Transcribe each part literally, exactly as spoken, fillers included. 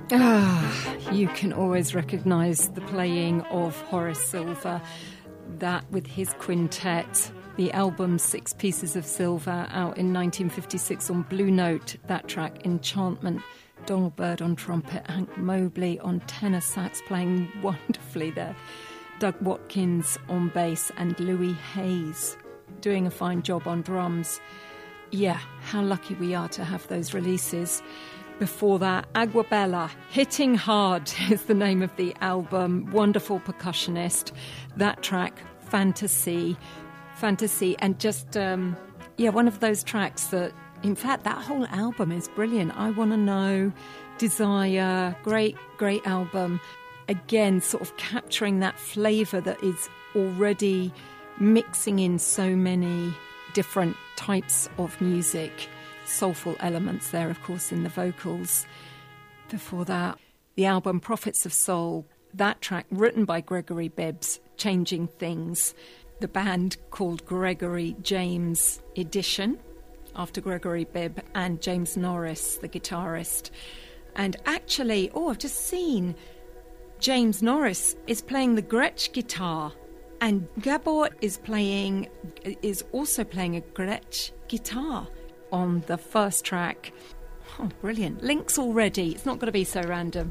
Ah, you can always recognise the playing of Horace Silver, that with his quintet. The album Six Pieces of Silver, out in nineteen fifty-six on Blue Note, that track, Enchantment. Donald Byrd on trumpet, Hank Mobley on tenor sax, playing wonderfully there. Doug Watkins on bass, and Louis Hayes doing a fine job on drums. Yeah, how lucky we are to have those releases. Before that, Aguabella, Hitting Hard is the name of the album. Wonderful percussionist. That track, Fantasy. Fantasy, and just, um, yeah, one of those tracks that, in fact, that whole album is brilliant. I Want to Know, Desire, great, great album. Again, sort of capturing that flavour that is already mixing in so many different types of music. Soulful elements there, of course, in the vocals. Before that, the album Prophets of Soul, that track written by Gregory Bibbs, Changing Things. The band called Gregory James Edition, after Gregory Bibb, and James Norris, the guitarist. And actually, oh, I've just seen James Norris is playing the Gretsch guitar, and Gabor is playing, is also playing a Gretsch guitar on the first track. Oh, brilliant. Links already. It's not going to be so random.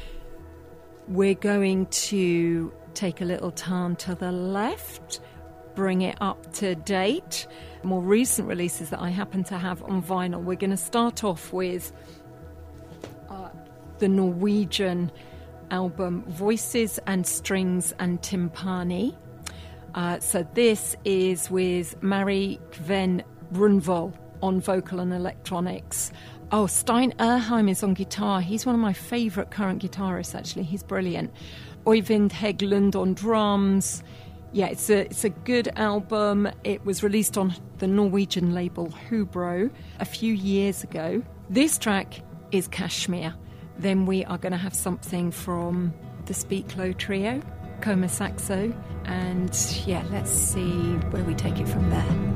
We're going to take a little turn to the left, bring it up to date. More recent releases that I happen to have on vinyl. We're going to start off with uh, the Norwegian album Voices and Strings and Timpani. Uh, so this is with Mari Kven Brunvoll on vocal and electronics. Oh, Stein Erheim is on guitar. He's one of my favourite current guitarists, actually. He's brilliant. Øyvind Heggelund on drums. Yeah, it's a it's a good album. It was released on the Norwegian label Hubro a few years ago. This track is Kashmir. Then we are going to have something from the Speak Low Trio, Coma Saxo, and yeah, let's see where we take it from there.